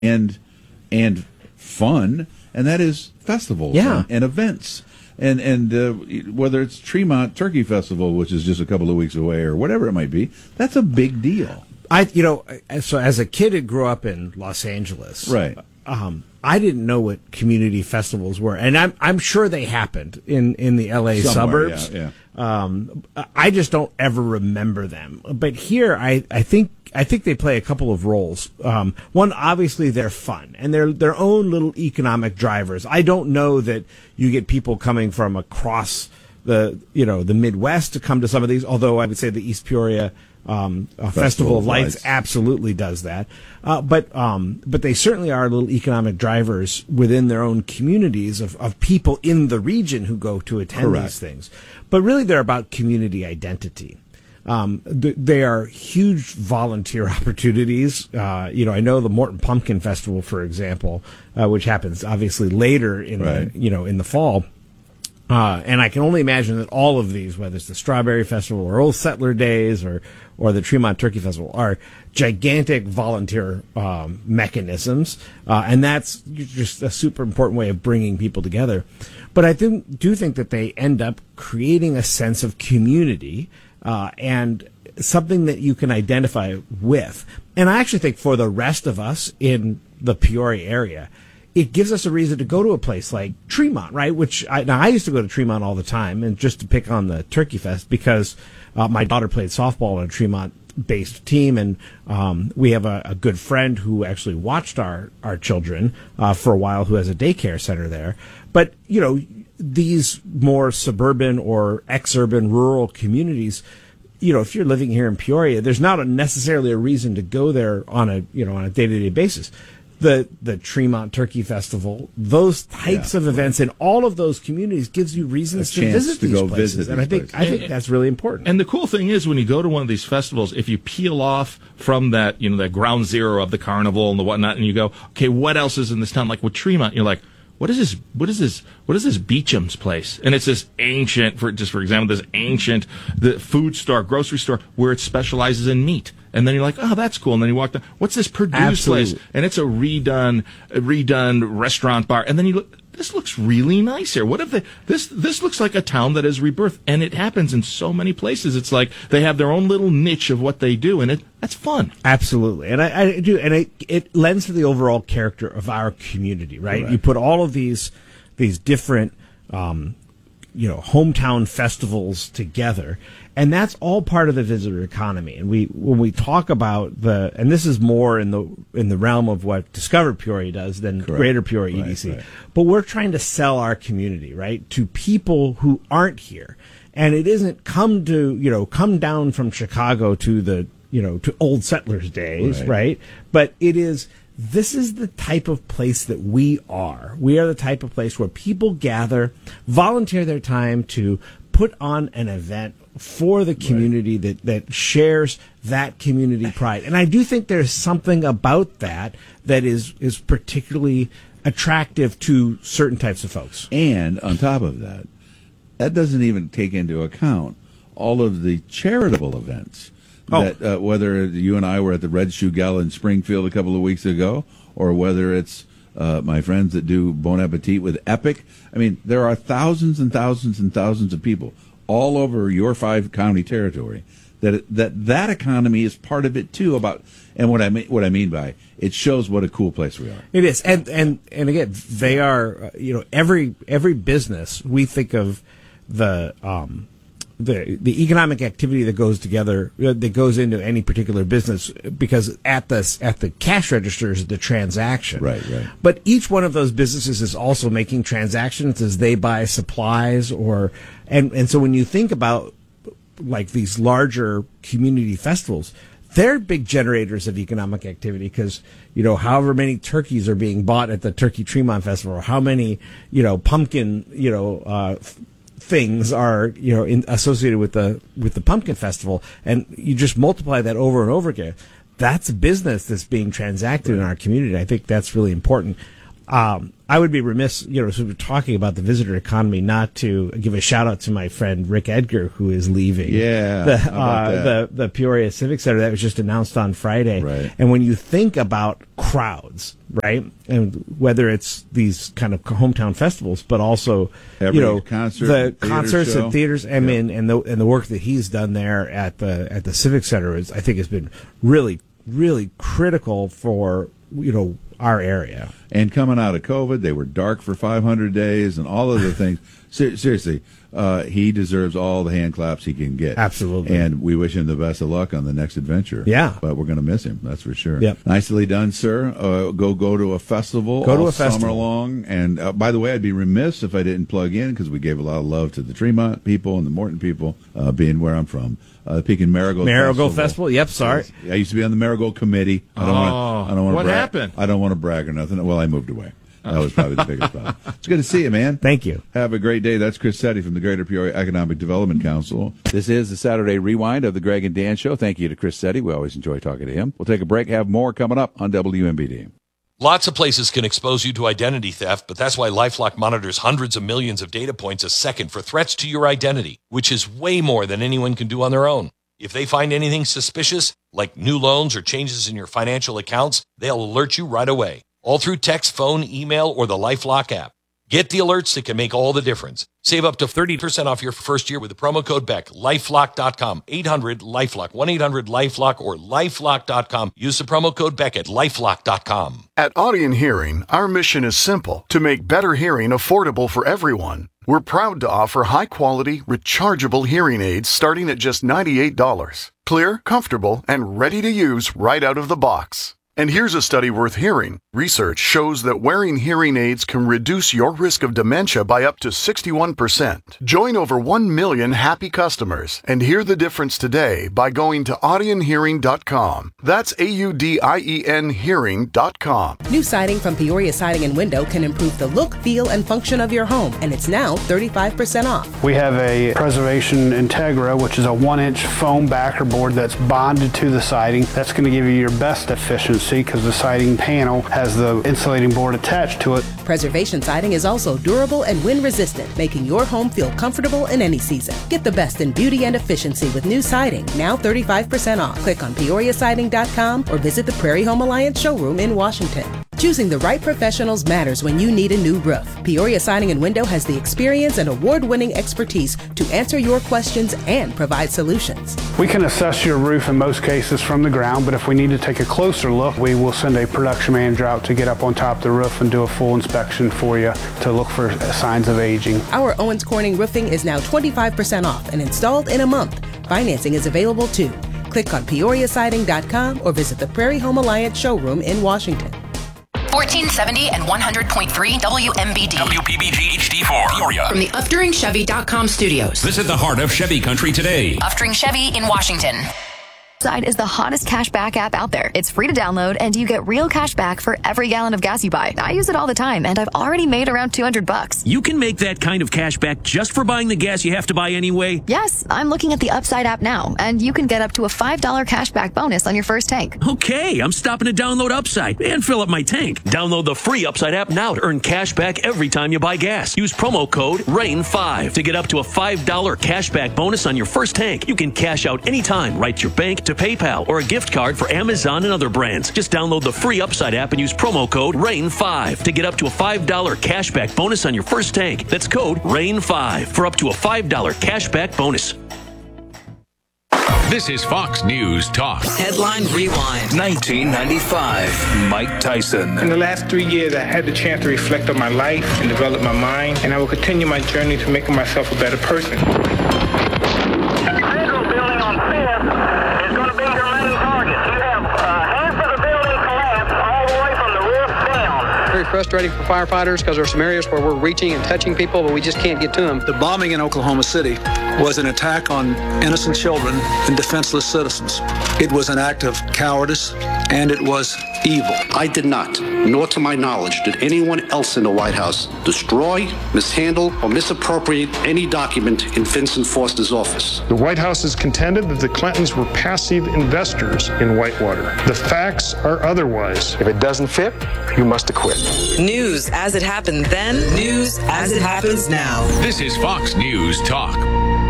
and fun, and that is festivals and events. And whether it's Tremont Turkey Festival, which is just a couple of weeks away, or whatever it might be, that's a big deal. So as a kid who grew up in Los Angeles, right? I didn't know what community festivals were, and I'm sure they happened in the LA suburbs. Yeah. I just don't ever remember them. But here, I think they play a couple of roles. One, obviously, they're fun, and they're their own little economic drivers. I don't know that you get people coming from across the Midwest to come to some of these, although I would say the East Peoria Festival of Lights absolutely does that. But they certainly are little economic drivers within their own communities of people in the region who go to attend these things. But really, they're about community identity. They are huge volunteer opportunities. I know the Morton Pumpkin Festival, for example, which happens obviously later in the fall. And I can only imagine that all of these, whether it's the Strawberry Festival or Old Settler Days or the Tremont Turkey Festival, are gigantic volunteer mechanisms, and that's just a super important way of bringing people together. But I do think that they end up creating a sense of community and something that you can identify with. And I actually think for the rest of us in the Peoria area, it gives us a reason to go to a place like Tremont, right? Which I used to go to Tremont all the time, and just to pick on the Turkey Fest, because my daughter played softball on a Tremont-based team, and we have a good friend who actually watched our children for a while, who has a daycare center there. But these more suburban or exurban rural communities, if you're living here in Peoria, there's not necessarily a reason to go there on a day-to-day basis. The Tremont Turkey Festival, those types of events in all of those communities gives you reasons to visit these places. And I think that's really important. And the cool thing is, when you go to one of these festivals, if you peel off from that, that ground zero of the carnival and the whatnot, and you go, okay, what else is in this town? Like with Tremont, you're like, what is this Beecham's place? And it's this ancient, for example, the food store, grocery store, where it specializes in meat. And then you're like, oh, that's cool. And then you walk down, what's this Purdue's place? And it's a redone restaurant bar. And then you look, this looks really nice here. What if this looks like a town that is rebirthed? And it happens in so many places. It's like they have their own little niche of what they do, and that's fun. Absolutely. And I do, and it lends to the overall character of our community, right? You put all of these different hometown festivals together, and that's all part of the visitor economy. And when we talk about and this is more in the realm of what Discover Peoria does than Greater Peoria EDC. Right. But we're trying to sell our community, right, to people who aren't here. And it isn't come down from Chicago to to Old Settlers Days, right? But this is the type of place that we are. We are the type of place where people gather, volunteer their time to put on an event for the community that shares that community pride. And I do think there's something about that is particularly attractive to certain types of folks. And on top of that doesn't even take into account all of the charitable events. That whether you and I were at the Red Shoe Gala in Springfield a couple of weeks ago, or whether it's my friends that do Bon Appetit with Epic. I mean, there are thousands and thousands and thousands of people all over your 5-county territory that economy is part of it too. And what I mean by it shows what a cool place we are. It is, and again, they are. Every business, we think of the economic activity that goes together, that goes into any particular business, because at the cash register is the transaction. Right. But each one of those businesses is also making transactions as they buy supplies and so when you think about like these larger community festivals, they're big generators of economic activity, because however many turkeys are being bought at the Turkey Tremont Festival, or how many pumpkin things are associated with the Pumpkin Festival, and you just multiply that over and over again. That's a business that's being transacted in our community. I think that's really important. I would be remiss, as we were talking about the visitor economy, not to give a shout out to my friend Rick Edgar, who is leaving. Yeah, the Peoria Civic Center that was just announced on Friday. Right. And when you think about crowds, right, and whether it's these kind of hometown festivals, but also concert, the concerts show. and theaters, and the work that he's done there at the Civic Center I think has been really, really critical for our area. And coming out of COVID, they were dark for 500 days and all of the things. Seriously, he deserves all the hand claps he can get. Absolutely. And we wish him the best of luck on the next adventure. Yeah. But we're going to miss him, that's for sure. Yep. Nicely done, sir. Go to a festival all summer long. And by the way, I'd be remiss if I didn't plug in, because we gave a lot of love to the Tremont people and the Morton people, being where I'm from. The Pekin Marigold Festival. Yep, sorry. I used to be on the Marigold Committee. I don't want to what brag. happened? I don't want to brag or nothing. Well, I moved away. That was probably the biggest problem. It's good to see you, man. Thank you. Have a great day. That's Chris Setti from the Greater Peoria Economic Development Council. This is the Saturday Rewind of the Greg and Dan Show. Thank you to Chris Setti. We always enjoy talking to him. We'll take a break. Have more coming up on WMBD. Lots of places can expose you to identity theft, but that's why LifeLock monitors hundreds of millions of data points a second for threats to your identity, which is way more than anyone can do on their own. If they find anything suspicious, like new loans or changes in your financial accounts, they'll alert you right away. All through text, phone, email, or the LifeLock app. Get the alerts that can make all the difference. Save up to 30% off your first year with the promo code BECK. LifeLock.com. 800-LifeLock. 1-800-LifeLock or LifeLock.com. Use the promo code BECK at LifeLock.com. At Audion Hearing, our mission is simple: to make better hearing affordable for everyone. We're proud to offer high-quality, rechargeable hearing aids starting at just $98. Clear, comfortable, and ready to use right out of the box. And here's a study worth hearing. Research shows that wearing hearing aids can reduce your risk of dementia by up to 61%. Join over 1 million happy customers and hear the difference today by going to audionhearing.com. That's AUDIEN hearing.com. New siding from Peoria Siding and Window can improve the look, feel, and function of your home, and it's now 35% off. We have a Preservation Integra, which is a 1-inch foam backer board that's bonded to the siding. That's going to give you your best efficiency because the siding panel has the insulating board attached to it. Preservation Siding is also durable and wind resistant, making your home feel comfortable in any season. Get the best in beauty and efficiency with new siding, now 35% off. Click on PeoriaSiding.com or visit the Prairie Home Alliance showroom in Washington. Choosing the right professionals matters when you need a new roof. Peoria Siding and Window has the experience and award-winning expertise to answer your questions and provide solutions. We can assess your roof in most cases from the ground, but if we need to take a closer look, we will send a production manager out to get up on top of the roof and do a full inspection for you to look for signs of aging. Our Owens Corning roofing is now 25% off and installed in a month. Financing is available too. Click on PeoriaSiding.com or visit the Prairie Home Alliance showroom in Washington. 1470 and 100.3 WMBD. WPBG HD4. Peoria. From the UfteringChevy.com studios. Visit the heart of Chevy country today. Uftering Chevy in Washington. Side is the hottest cashback app out there. It's free to download, and you get real cash back for every gallon of gas you buy. I use it all the time, and I've already made around $200. You can make that kind of cash back just for buying the gas you have to buy anyway? Yes, I'm looking at the Upside app now, and you can get up to a $5 cashback bonus on your first tank. Okay, I'm stopping to download Upside and fill up my tank. Download the free Upside app now to earn cash back every time you buy gas. Use promo code RAIN5 to get up to a $5 cashback bonus on your first tank. You can cash out anytime, right to your bank, to PayPal, or a gift card for Amazon and other brands. Just download the free Upside app and use promo code RAIN5 to get up to a $5 cashback bonus on your first tank. That's code RAIN5 for up to a $5 cashback bonus. This is Fox News Talk. Headline Rewind. 1995, Mike Tyson. In the last 3 years, I had the chance to reflect on my life and develop my mind, and I will continue my journey to making myself a better person. Very frustrating for firefighters because there are some areas where we're reaching and touching people, but we just can't get to them. The bombing in Oklahoma City was an attack on innocent children and defenseless citizens. It was an act of cowardice and it was evil. I did not, nor to my knowledge did anyone else in the White House destroy, mishandle, or misappropriate any document in Vincent Foster's office. The White House has contended that the Clintons were passive investors in Whitewater. The facts are otherwise. If it doesn't fit, you must acquit. News as it happened then, news as it happens now. This is Fox News Talk.